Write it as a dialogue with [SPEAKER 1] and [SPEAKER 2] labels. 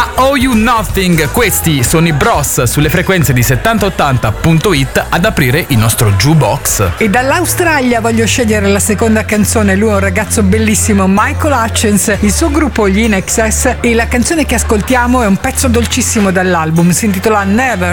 [SPEAKER 1] chiama Owe You Nothing. Questi sono i Bros sulle frequenze di 7080.it ad aprire il nostro jukebox.
[SPEAKER 2] E dall'Australia voglio scegliere la seconda canzone. Lui è un ragazzo bellissimo, Michael Hutchence, il suo gruppo gli In Excess, e la canzone che ascoltiamo è un pezzo dolcissimo dall'album, si intitola Never.